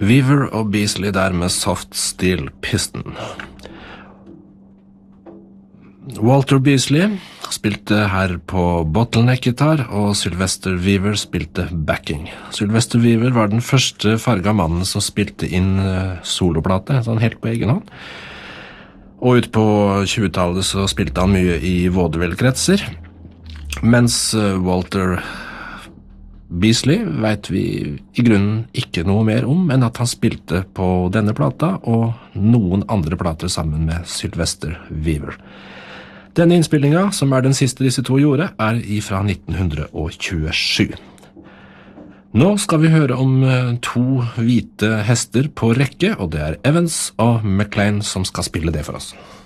Weaver og Beasley der med Soft Steel Piston. Walter Beasley spilte her på bottleneck-gitar, og Sylvester Weaver spilte backing. Sylvester Weaver var den første farga mannen som spilte inn soloplate, sånn helt på egen hånd. Og ut på 20-tallet så spilte han mye i vaudeville-kretser, mens Walter Beasley vet vi i grunnen ikke noe mer om enn at han spilte på denne plata og noen andre plater sammen med Sylvester Weaver. Denne innspillinga, som den siste disse to gjorde, fra 1927. Nå skal vi høre om to hvite hester på rekke, og det Evans og McLean som skal spille det for oss.